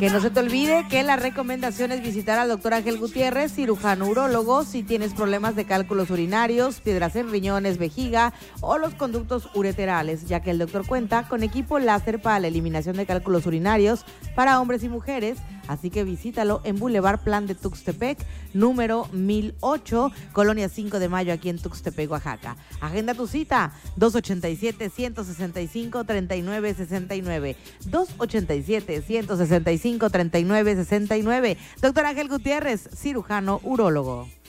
Que no se te olvide que la recomendación es visitar al doctor Ángel Gutiérrez, cirujano urólogo, si tienes problemas de cálculos urinarios, piedras en riñones, vejiga o los conductos ureterales, ya que el doctor cuenta con equipo láser para la eliminación de cálculos urinarios para hombres y mujeres, así que visítalo en Boulevard Plan de Tuxtepec, número 1008, Colonia 5 de Mayo, aquí en Tuxtepec, Oaxaca. Agenda tu cita, 287-165-3969, 287-165-3969. Doctor Ángel Gutiérrez, cirujano urólogo.